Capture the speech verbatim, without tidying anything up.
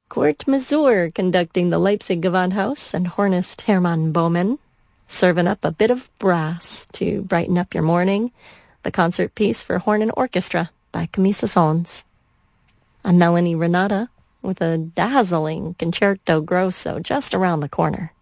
Kurt Masur conducting the Leipzig Gewandhaus and hornist Hermann Böhme, serving up a bit of brass to brighten up your morning. The concert piece for horn and orchestra by Camille Saint-Saëns. And Melanie Renata with a dazzling Concerto Grosso just around the corner.